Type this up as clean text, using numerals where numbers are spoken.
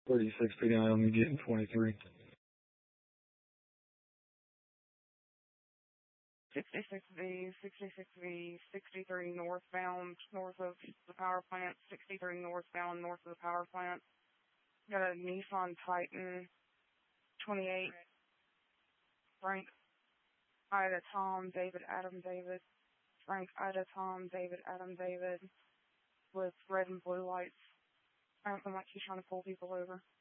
3659 on me getting 23. 66V, 66V, 63 northbound, north of the power plant, 63 northbound, north of the power plant. Got a Nissan Titan, 28, Frank, Ida, Tom, David, Adam, David, Frank, Ida, Tom, David, Adam, David, with red and blue lights. I don't know, like he's trying to pull people over.